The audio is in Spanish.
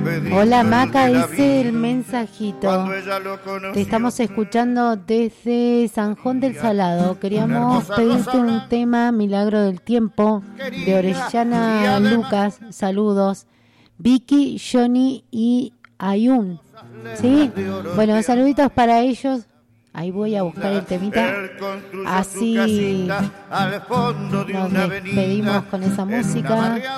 Hola Maca, dice el mensajito. Te estamos escuchando desde San Juan del Salado. Queríamos pedirte un tema, Milagro del Tiempo, de Orellana Lucas. Saludos. Vicky, Johnny y Ayun. ¿Sí? Bueno, saluditos para ellos. Ahí voy a buscar el temita. Así nos despedimos con esa música.